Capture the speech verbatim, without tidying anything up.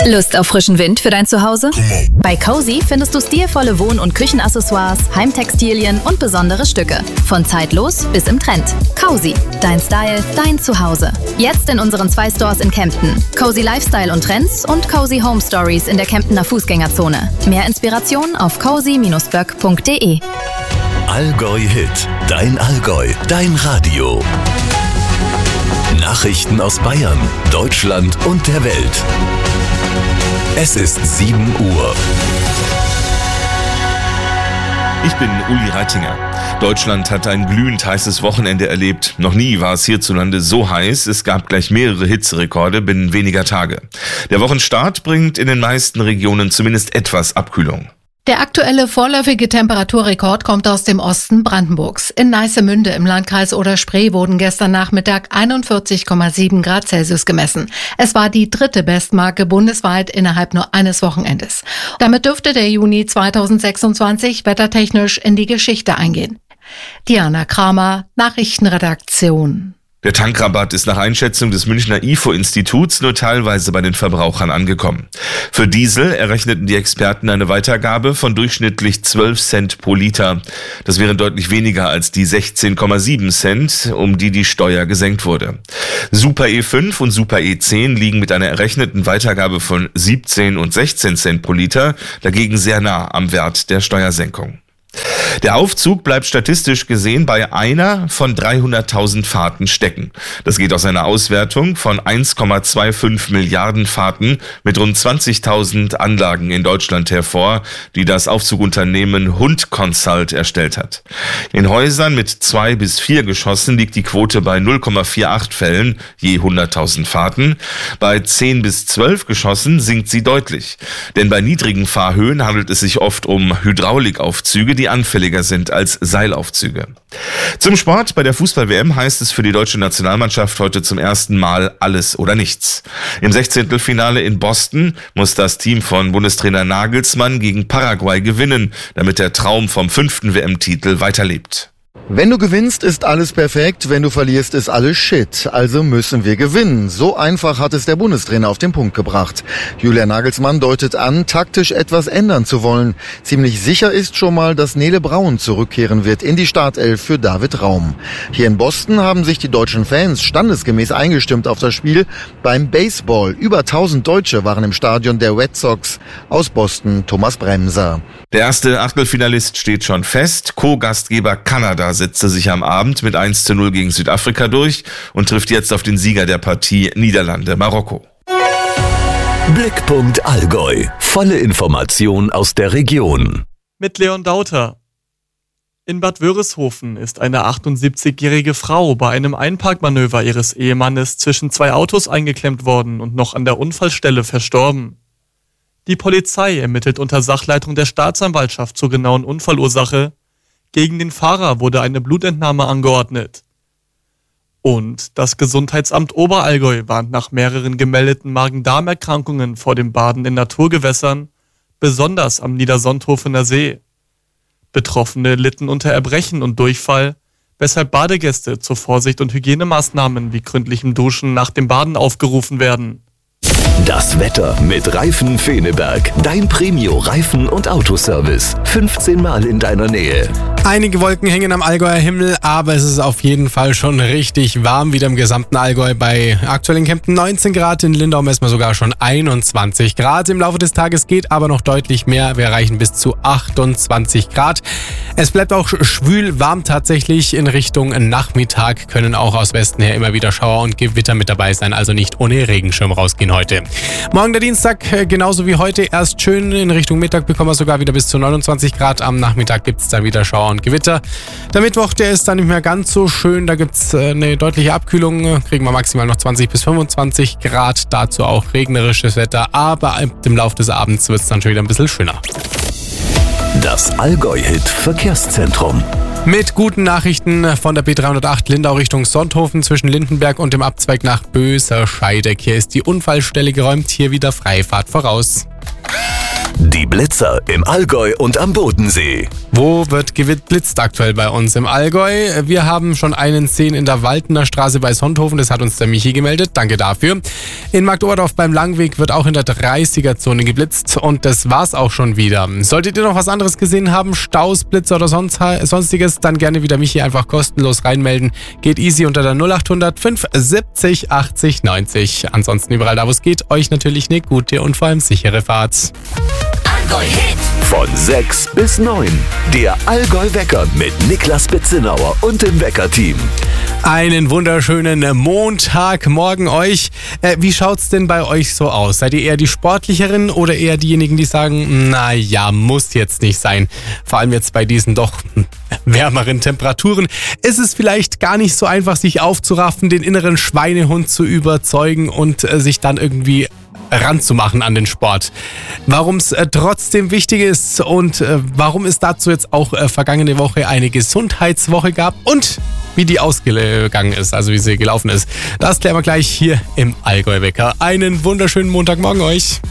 Lust auf frischen Wind für dein Zuhause? Bei Cozy findest du stilvolle Wohn- und Küchenaccessoires, Heimtextilien und besondere Stücke. Von zeitlos bis im Trend. Cozy. Dein Style, dein Zuhause. Jetzt in unseren zwei Stores in Kempten. Cozy Lifestyle und Trends und Cozy Home Stories in der Kemptener Fußgängerzone. Mehr Inspiration auf cozy Bindestrich böck Punkt de. Allgäu Hit. Dein Allgäu. Dein Radio. Nachrichten aus Bayern, Deutschland und der Welt. Es ist sieben Uhr. Ich bin Uli Reitinger. Deutschland hat ein glühend heißes Wochenende erlebt. Noch nie war es hierzulande so heiß. Es gab gleich mehrere Hitzerekorde binnen weniger Tage. Der Wochenstart bringt in den meisten Regionen zumindest etwas Abkühlung. Der aktuelle vorläufige Temperaturrekord kommt aus dem Osten Brandenburgs. In Neissemünde im Landkreis Oder-Spree wurden gestern Nachmittag einundvierzig Komma sieben Grad Celsius gemessen. Es war die dritte Bestmarke bundesweit innerhalb nur eines Wochenendes. Damit dürfte der Juni zweitausendsechsundzwanzig wettertechnisch in die Geschichte eingehen. Diana Kramer, Nachrichtenredaktion. Der Tankrabatt ist nach Einschätzung des Münchner I F O-Instituts nur teilweise bei den Verbrauchern angekommen. Für Diesel errechneten die Experten eine Weitergabe von durchschnittlich zwölf Cent pro Liter. Das wären deutlich weniger als die sechzehn Komma sieben Cent, um die die Steuer gesenkt wurde. Super E fünf und Super E zehn liegen mit einer errechneten Weitergabe von siebzehn und sechzehn Cent pro Liter dagegen sehr nah am Wert der Steuersenkung. Der Aufzug bleibt statistisch gesehen bei einer von dreihunderttausend Fahrten stecken. Das geht aus einer Auswertung von eins Komma fünfundzwanzig Milliarden Fahrten mit rund zwanzigtausend Anlagen in Deutschland hervor, die das Aufzugunternehmen Hund Consult erstellt hat. In Häusern mit zwei bis vier Geschossen liegt die Quote bei null Komma achtzehn Fällen je hunderttausend Fahrten. Bei zehn bis zwölf Geschossen sinkt sie deutlich. Denn bei niedrigen Fahrhöhen handelt es sich oft um Hydraulikaufzüge, die anfälliger sind als Seilaufzüge. Zum Sport. Bei der Fußball-W M heißt es für die deutsche Nationalmannschaft heute zum ersten Mal alles oder nichts. Im Sechzehntelfinale in Boston muss das Team von Bundestrainer Nagelsmann gegen Paraguay gewinnen, damit der Traum vom fünften W M-Titel weiterlebt. Wenn du gewinnst, ist alles perfekt. Wenn du verlierst, ist alles Shit. Also müssen wir gewinnen. So einfach hat es der Bundestrainer auf den Punkt gebracht. Julian Nagelsmann deutet an, taktisch etwas ändern zu wollen. Ziemlich sicher ist schon mal, dass Nele Braun zurückkehren wird in die Startelf für David Raum. Hier in Boston haben sich die deutschen Fans standesgemäß eingestimmt auf das Spiel beim Baseball. Über tausend Deutsche waren im Stadion der Red Sox. Aus Boston Thomas Bremser. Der erste Achtelfinalist steht schon fest. Co-Gastgeber Kanada setzte sich am Abend mit eins zu null gegen Südafrika durch und trifft jetzt auf den Sieger der Partie Niederlande-Marokko. Blickpunkt Allgäu. Volle Information aus der Region. Mit Leon Dauter. In Bad Wörishofen ist eine achtundsiebzigjährige Frau bei einem Einparkmanöver ihres Ehemannes zwischen zwei Autos eingeklemmt worden und noch an der Unfallstelle verstorben. Die Polizei ermittelt unter Sachleitung der Staatsanwaltschaft zur genauen Unfallursache. Gegen den Fahrer wurde eine Blutentnahme angeordnet. Und das Gesundheitsamt Oberallgäu warnt nach mehreren gemeldeten Magen-Darm-Erkrankungen vor dem Baden in Naturgewässern, besonders am Niedersonthofener See. Betroffene litten unter Erbrechen und Durchfall, weshalb Badegäste zur Vorsicht und Hygienemaßnahmen wie gründlichem Duschen nach dem Baden aufgerufen werden. Das Wetter mit Reifen Feneberg. Dein Premio-Reifen- und Autoservice. fünfzehn Mal in deiner Nähe. Einige Wolken hängen am Allgäuer Himmel, aber es ist auf jeden Fall schon richtig warm wieder im gesamten Allgäu. Bei aktuell in Kempten neunzehn Grad, in Lindau messen wir sogar schon einundzwanzig Grad. Im Laufe des Tages geht aber noch deutlich mehr. Wir erreichen bis zu achtundzwanzig Grad. Es bleibt auch schwül warm tatsächlich. In Richtung Nachmittag können auch aus Westen her immer wieder Schauer und Gewitter mit dabei sein, also nicht ohne Regenschirm rausgehen heute. Morgen der Dienstag genauso wie heute, erst schön in Richtung Mittag bekommen wir sogar wieder bis zu neunundzwanzig Grad. Am Nachmittag gibt es dann wieder Schauer und Gewitter. Der Mittwoch, der ist dann nicht mehr ganz so schön, da gibt es eine deutliche Abkühlung, kriegen wir maximal noch zwanzig bis fünfundzwanzig Grad, dazu auch regnerisches Wetter, aber im Laufe des Abends wird es dann schon wieder ein bisschen schöner. Das Allgäu-Hit Verkehrszentrum. Mit guten Nachrichten von der B dreihundertacht Lindau Richtung Sonthofen zwischen Lindenberg und dem Abzweig nach Böser Scheideck. Hier ist die Unfallstelle geräumt, hier wieder Freifahrt voraus. Die Blitzer im Allgäu und am Bodensee. Wo wird geblitzt aktuell bei uns im Allgäu? Wir haben schon einen Szenen in der Waldener Straße bei Sonthofen, das hat uns der Michi gemeldet, danke dafür. In Marktoberdorf beim Langweg wird auch in der dreißiger-Zone geblitzt und das war's auch schon wieder. Solltet ihr noch was anderes gesehen haben, Staus, Blitzer oder sonst, sonstiges, dann gerne wieder Michi einfach kostenlos reinmelden. Geht easy unter der null acht hundert fünf siebzig achtzig neunzig. Ansonsten überall da, wo es geht, euch natürlich eine gute und vor allem sichere Fahrt. Allgäu Hit. Von sechs bis neun. Der Allgäu-Wecker mit Niklas Betzenauer und dem Wecker-Team. Einen wunderschönen Montagmorgen euch. Äh, wie schaut's denn bei euch so aus? Seid ihr eher die Sportlicheren oder eher diejenigen, die sagen, na ja, muss jetzt nicht sein? Vor allem jetzt bei diesen doch wärmeren Temperaturen ist es vielleicht gar nicht so einfach, sich aufzuraffen, den inneren Schweinehund zu überzeugen und äh, sich dann irgendwie ranzumachen an den Sport. Warum es äh, trotzdem wichtig ist und äh, warum es dazu jetzt auch äh, vergangene Woche eine Gesundheitswoche gab und wie die ausgegangen ist, also wie sie gelaufen ist. Das klären wir gleich hier im Allgäu-Wecker. Einen wunderschönen Montagmorgen euch.